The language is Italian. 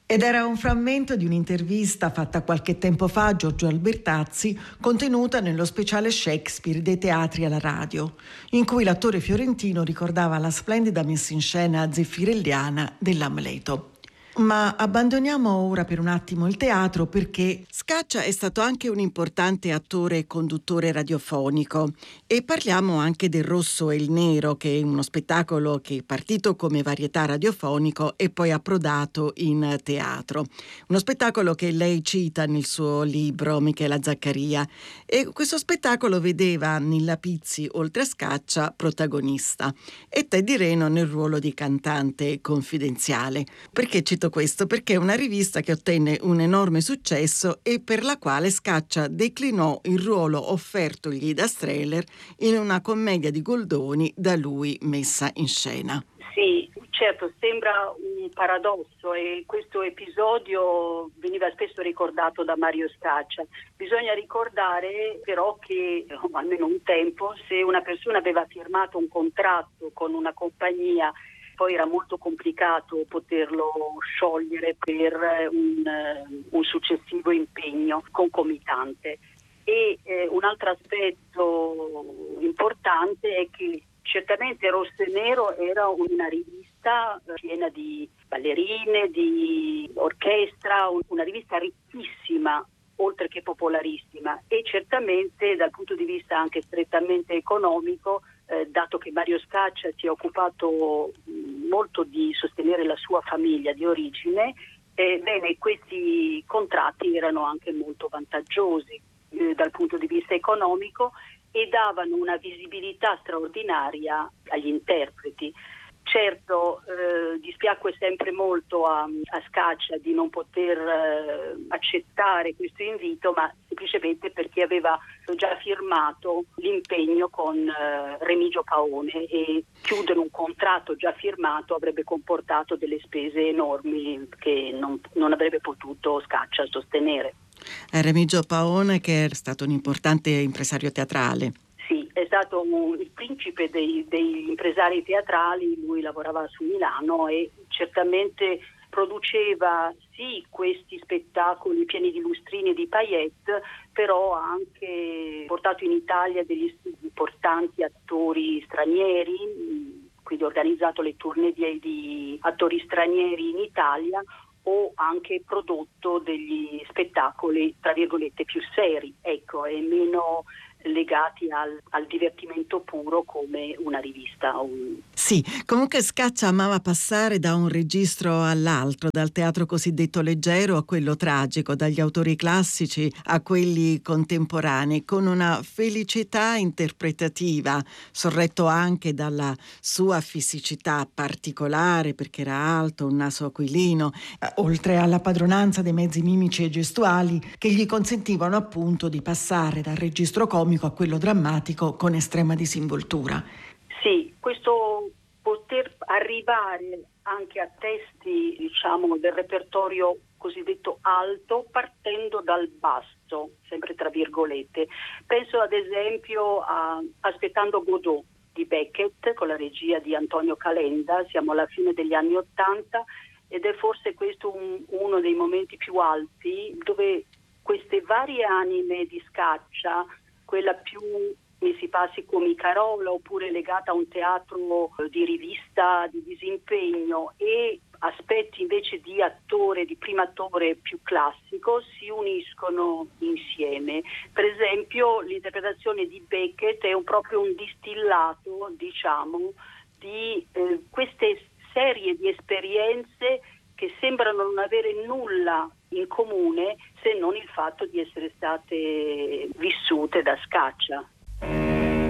Ed era un frammento di un'intervista fatta qualche tempo fa a Giorgio Albertazzi, contenuta nello speciale Shakespeare dei teatri alla radio, in cui l'attore fiorentino ricordava la splendida messa in scena zeffirelliana dell'Amleto. Ma abbandoniamo ora per un attimo il teatro, perché Scaccia è stato anche un importante attore e conduttore radiofonico, e parliamo anche del Rosso e il Nero, che è uno spettacolo che è partito come varietà radiofonico e poi approdato in teatro. Uno spettacolo che lei cita nel suo libro, Michela Zaccaria, e questo spettacolo vedeva Nilla Pizzi, oltre a Scaccia, protagonista, e Teddy Reno nel ruolo di cantante confidenziale. Perché cito questo? Perché è una rivista che ottenne un enorme successo e per la quale Scaccia declinò il ruolo offertogli da Strehler in una commedia di Goldoni da lui messa in scena. Sì, certo, sembra un paradosso e questo episodio veniva spesso ricordato da Mario Scaccia. Bisogna ricordare però che, almeno un tempo, se una persona aveva firmato un contratto con una compagnia, poi era molto complicato poterlo sciogliere per un successivo impegno concomitante. E un altro aspetto importante è che certamente Rosso e Nero era una rivista piena di ballerine, di orchestra, una rivista ricchissima, oltre che popolarissima, e certamente dal punto di vista anche strettamente economico, dato che Mario Scaccia si è occupato molto di sostenere la sua famiglia di origine, bene, questi contratti erano anche molto vantaggiosi dal punto di vista economico e davano una visibilità straordinaria agli interpreti. Certo, dispiacque sempre molto a Scaccia di non poter accettare questo invito, ma semplicemente perché aveva già firmato l'impegno con Remigio Paone, e chiudere un contratto già firmato avrebbe comportato delle spese enormi che non avrebbe potuto Scaccia sostenere. Remigio Paone, che è stato un importante impresario teatrale. Sì, è stato il principe degli impresari teatrali. Lui lavorava su Milano e certamente produceva sì questi spettacoli pieni di lustrini e di paillette, però ha anche portato in Italia degli importanti attori stranieri, quindi organizzato le tournée di attori stranieri in Italia, o anche prodotto degli spettacoli tra virgolette più seri, ecco, e meno legati al divertimento puro come una rivista. Sì, comunque Scaccia amava passare da un registro all'altro, dal teatro cosiddetto leggero a quello tragico, dagli autori classici a quelli contemporanei, con una felicità interpretativa, sorretto anche dalla sua fisicità particolare, perché era alto, un naso aquilino, oltre alla padronanza dei mezzi mimici e gestuali che gli consentivano appunto di passare dal registro comico a quello drammatico con estrema disinvoltura. Sì, questo poter arrivare anche a testi, diciamo, del repertorio cosiddetto alto, partendo dal basso, sempre tra virgolette. Penso ad esempio a Aspettando Godot di Beckett con la regia di Antonio Calenda. Siamo alla fine degli anni '80 ed è forse questo uno dei momenti più alti dove queste varie anime di Scaccia, quella più mi si passi comicarola oppure legata a un teatro di rivista di disimpegno, e aspetti invece di attore, di primatore più classico, si uniscono insieme. Per esempio l'interpretazione di Beckett è proprio un distillato, diciamo, di queste serie di esperienze che sembrano non avere nulla in comune se non il fatto di essere state vissute da Scaccia.